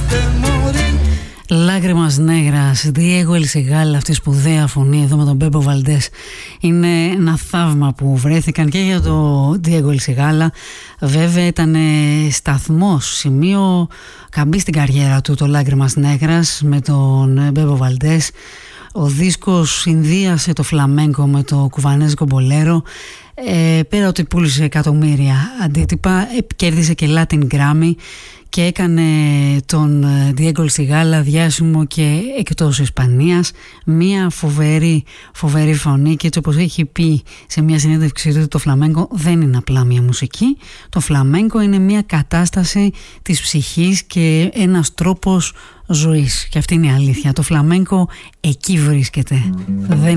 Lágrimas Negras, Diego El Cigala, αυτή η σπουδαία φωνή εδώ με τον Μπέμπο Βαλντές. Είναι ένα θαύμα που βρέθηκαν και για το Diego El Cigala. Βέβαια ήταν σταθμός, σημείο καμπή στην καριέρα του το Lágrimas Negras με τον Μπέμπο Βαλντές. Ο δίσκος συνδύασε το φλαμέγκο με το κουβανέζικο μπολέρο. Πέρα ότι πούλησε εκατομμύρια αντίτυπα, κέρδισε και Latin Grammy και έκανε τον Diego El Cigala διάσημο και εκτός Ισπανίας. Μια φοβερή φωνή, και έτσι όπως έχει πει σε μια συνέντευξή του, το φλαμέγκο δεν είναι απλά μια μουσική. Το φλαμέγκο είναι μια κατάσταση της ψυχής και ένας τρόπος ζωής, και αυτή είναι η αλήθεια. Το φλαμέγκο εκεί βρίσκεται. Δεν